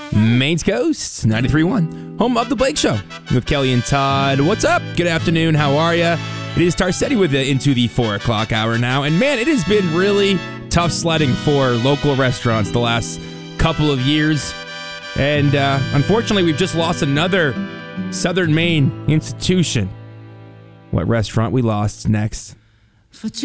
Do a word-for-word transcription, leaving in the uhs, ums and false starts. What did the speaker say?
Maine's Coast, ninety-three point one, home of The Blake Show with Kelly and Todd. What's up? Good afternoon. How are you? It is Tarcetti with it into the four o'clock hour now. And man, it has been really tough sledding for local restaurants the last couple of years. And uh, unfortunately, we've just lost another Southern Maine institution. What restaurant we lost next? For